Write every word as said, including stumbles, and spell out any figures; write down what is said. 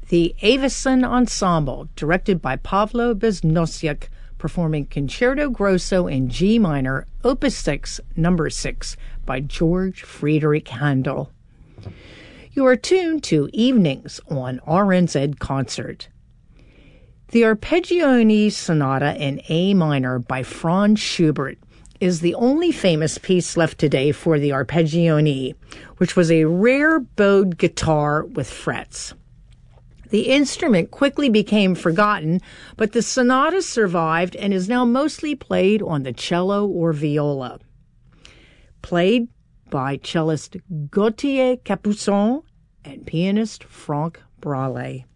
The Avicen Ensemble, directed by Pavlo Beznosyak, performing Concerto Grosso in G minor, Opus six, number six, by George Friedrich Handel. You are tuned to Evenings on R N Z Concert. The Arpeggione Sonata in A minor by Franz Schubert is the only famous piece left today for the Arpeggione, which was a rare bowed guitar with frets. The instrument quickly became forgotten, but the sonata survived and is now mostly played on the cello or viola. Played by cellist Gautier Capuçon and pianist Franck Bralet.